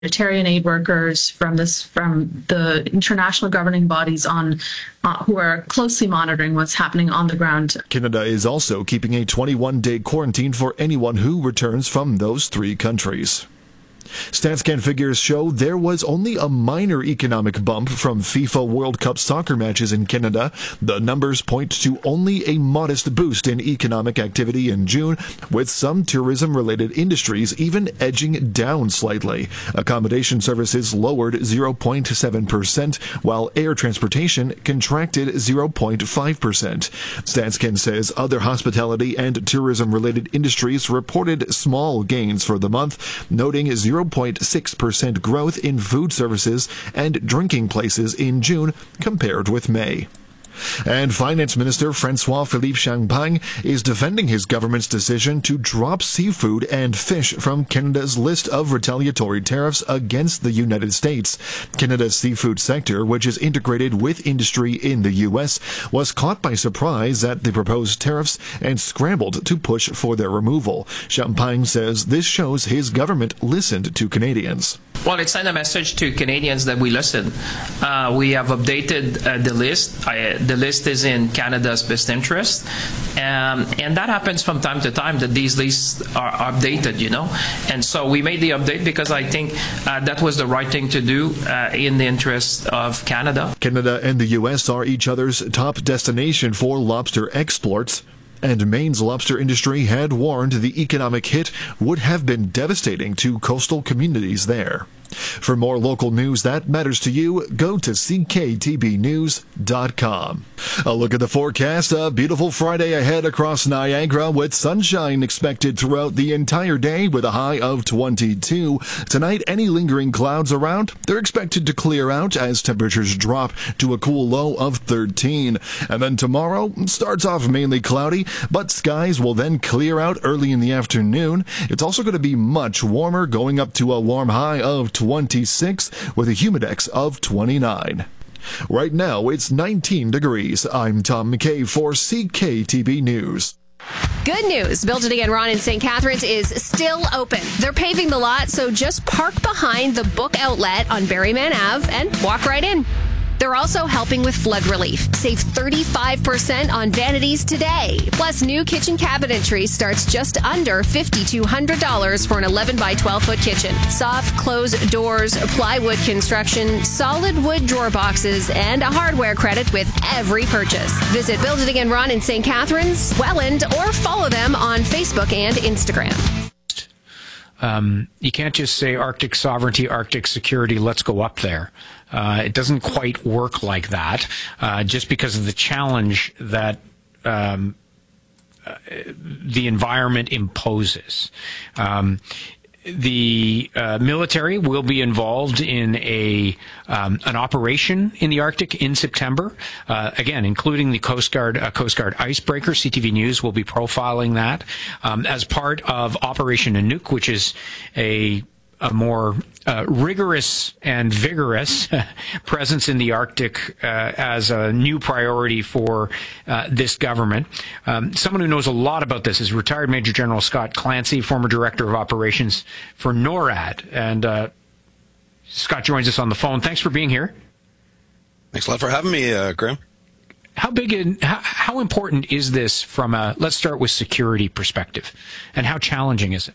humanitarian aid workers, from the international governing bodies on who are closely monitoring what's happening on the ground. Canada is also keeping a 21-day quarantine for anyone who returns from those 3 countries. StatsCan figures show there was only a minor economic bump from FIFA World Cup soccer matches in Canada. The numbers point to only a modest boost in economic activity in June, with some tourism-related industries even edging down slightly. Accommodation services lowered 0.7%, while air transportation contracted 0.5%. StatsCan says other hospitality and tourism-related industries reported small gains for the month, noting 0.6% growth in food services and drinking places in June compared with May. And Finance Minister François-Philippe Champagne is defending his government's decision to drop seafood and fish from Canada's list of retaliatory tariffs against the United States. Canada's seafood sector, which is integrated with industry in the U.S., was caught by surprise at the proposed tariffs and scrambled to push for their removal. Champagne says this shows his government listened to Canadians. Well, it sent a message to Canadians that we listen. We have updated the list. The list is in Canada's best interest. And that happens from time to time, that these lists are updated, you know. And so we made the update because I think that was the right thing to do in the interest of Canada. Canada and the U.S. are each other's top destination for lobster exports. And Maine's lobster industry had warned the economic hit would have been devastating to coastal communities there. For more local news that matters to you, go to cktbnews.com. A look at the forecast. A beautiful Friday ahead across Niagara with sunshine expected throughout the entire day with a high of 22. Tonight, any lingering clouds around, they're expected to clear out as temperatures drop to a cool low of 13. And then tomorrow starts off mainly cloudy, but skies will then clear out early in the afternoon. It's also going to be much warmer, going up to a warm high of 26 with a humidex of 29. Right now, it's 19 degrees. I'm Tom McKay for CKTB News. Good news. Build It Again Ron in St. Catharines is still open. They're paving the lot, so just park behind the book outlet on Berryman Ave and walk right in. They're also helping with flood relief. Save 35% on vanities today. Plus, new kitchen cabinetry starts just under $5,200 for an 11 by 12 foot kitchen. Soft close doors, plywood construction, solid wood drawer boxes, and a hardware credit with every purchase. Visit Build It Again Ron in St. Catharines, Welland, or follow them on Facebook and Instagram. You can't just say Arctic sovereignty, Arctic security, let's go up there. It doesn't quite work like that, just because of the challenge that the environment imposes. The military will be involved in an operation in the Arctic in September, again, including the Coast Guard icebreaker. CTV News will be profiling that as part of Operation Inuk, which is a more rigorous and vigorous presence in the Arctic as a new priority for this government. Someone who knows a lot about this is retired Major General Scott Clancy, former Director of Operations for NORAD. And Scott joins us on the phone. Thanks for being here. Thanks a lot for having me, Graham. How big and how important is this from a, let's start with security perspective, and how challenging is it?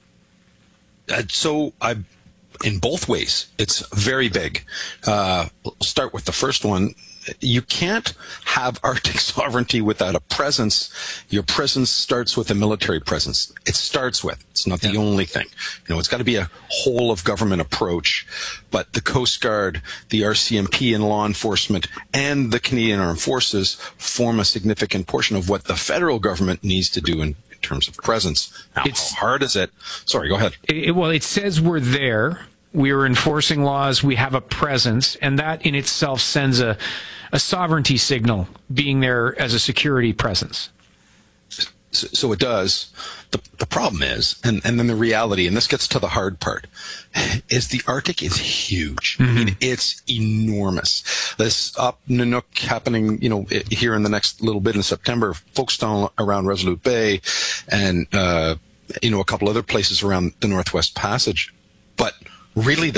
In both ways, it's very big. We'll start with the first one. You can't have Arctic sovereignty without a presence. Your presence starts with a military presence. It's not the only thing. It's got to be a whole of government approach. But the Coast Guard, the RCMP and law enforcement, and the Canadian Armed Forces form a significant portion of what the federal government needs to do in terms of presence. Now, how hard is it? Sorry, go ahead. It says we're there. We are enforcing laws. We have a presence. And that in itself sends a sovereignty signal, being there as a security presence. So it does. The problem is, and then the reality, and this gets to the hard part, is the Arctic is huge. Mm-hmm. I mean, it's enormous. This up Nanook happening, here in the next little bit in September, Folkestone around Resolute Bay, and, a couple other places around the Northwest Passage. But really